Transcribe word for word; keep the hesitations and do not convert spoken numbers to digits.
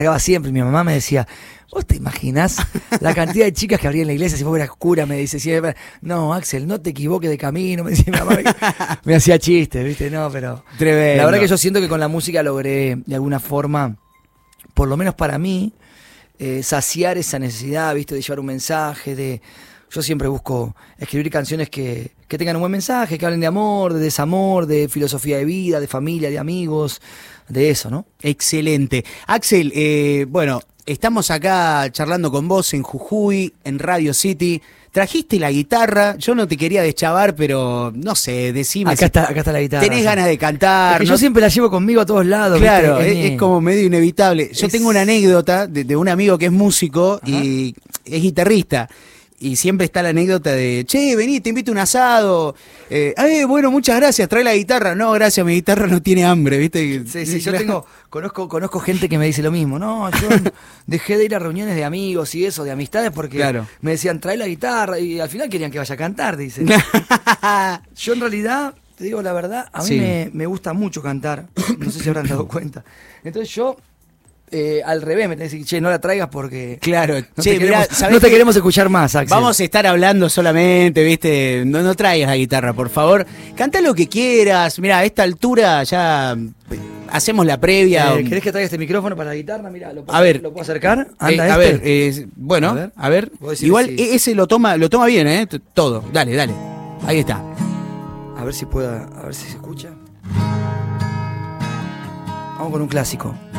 cargaba siempre. Mi mamá me decía, ¿vos te imaginás la cantidad de chicas que habría en la iglesia si vos eras cura? Me dice siempre. No, Axel, no te equivoques de camino. Me decía mi mamá. Me, me hacía chistes, ¿viste? No, pero... Tremendo. La verdad que yo siento que con la música logré, de alguna forma, por lo menos para mí, eh, saciar esa necesidad, ¿viste? De llevar un mensaje, de... Yo siempre busco escribir canciones que, que tengan un buen mensaje, que hablen de amor, de desamor, de filosofía de vida, de familia, de amigos, de eso, ¿no? Excelente. Axel, eh, bueno, estamos acá charlando con vos en Jujuy, en Radio City. Trajiste la guitarra, yo no te quería deschavar, pero no sé, decime. Acá, si está, acá está la guitarra. ¿Tenés sí. ganas de cantar? Es que ¿no? yo siempre la llevo conmigo a todos lados. Claro, ¿viste? es, Es, es como medio inevitable. Yo es... tengo una anécdota de, de un amigo que es músico. Ajá. Y es guitarrista. Y siempre está la anécdota de, che, vení, te invito a un asado. Eh, eh, bueno, muchas gracias, trae la guitarra. No, gracias, mi guitarra no tiene hambre, ¿viste? Sí, sí, yo tengo, conozco, conozco gente que me dice lo mismo. No, yo dejé de ir a reuniones de amigos y eso, de amistades, porque claro. me decían, trae la guitarra, y al final querían que vaya a cantar, dicen. Yo en realidad, te digo la verdad, a mí sí. me, me gusta mucho cantar. No sé si habrán dado cuenta. Entonces yo... Eh, al revés, me tenés que decir, che, no la traigas porque... Claro, no che, te, queremos, mirá, no te queremos escuchar más, Axel. Vamos a estar hablando solamente, ¿viste? No, no traigas la guitarra, por favor. Canta lo que quieras. Mirá, a esta altura ya hacemos la previa. Eh, ¿Querés que traiga este micrófono para la guitarra? Mirá, ¿lo puedo, a ver, ¿lo puedo acercar? Anda, eh, este. A ver, eh, bueno, a ver. A ver. Igual sí. ese lo toma, lo toma bien, ¿eh? Todo. Dale, dale. Ahí está. A ver si pueda, a ver si se escucha. Vamos con un clásico.